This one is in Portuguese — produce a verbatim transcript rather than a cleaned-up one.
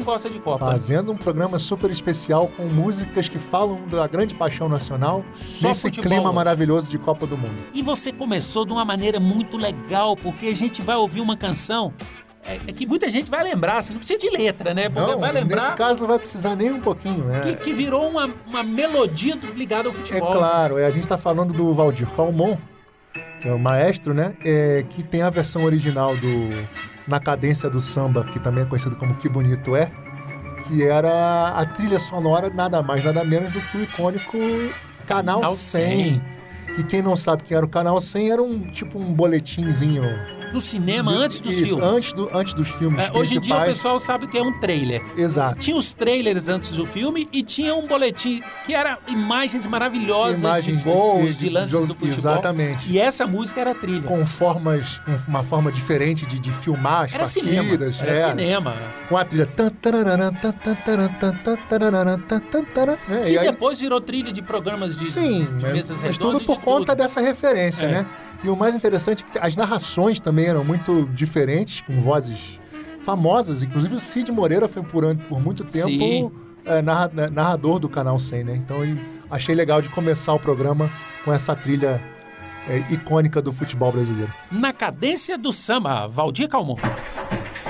gosta de Copa. Fazendo um programa super especial com músicas que falam da grande paixão nacional Só nesse futebol. clima maravilhoso de Copa do Mundo. E você começou de uma maneira muito legal, porque a gente vai ouvir uma canção é, é que muita gente vai lembrar, assim, não precisa de letra, né? Porque Não, vai lembrar nesse caso não vai precisar nem um pouquinho, né? que, que virou uma, uma melodia ligada ao É futebol. claro, é, a gente está falando do Valdir Calmon, que é o maestro, né? É, que tem a versão original do Na Cadência do Samba, que também é conhecido como Que Bonito É, que era a trilha sonora nada mais, nada menos do que o icônico Canal Canal cem. Que quem não sabe quem era o Canal cem era um tipo um boletinzinho. No cinema, de- antes dos isso, filmes. Antes, do, antes dos filmes É, hoje em dia o principais. pessoal sabe que é um trailer. Exato. Tinha os trailers antes do filme e tinha um boletim que era imagens maravilhosas Imagens de gols, de- de, de lances jogo- do futebol. exatamente. E essa música era a trilha. Com formas, com uma forma diferente de, de filmar as Era cinema. partidas. Era é. cinema. Com a trilha. tan, tararana, tan, tan, taran, tan, tan, tararana, tan, tan, taran, né? Que E aí- depois virou trilha de programas de, Sim, de né? mesas Mas redondas. tudo e por de conta tudo. dessa referência, É. né? E o mais interessante é que as narrações também eram muito diferentes, com vozes famosas. Inclusive o Cid Moreira foi por, an- por muito tempo Sim. é, narra- né, narrador do Canal cem, né? Então eu achei legal de começar o programa com essa trilha é, icônica do futebol brasileiro. Na Cadência do Samba, Valdir Calmon.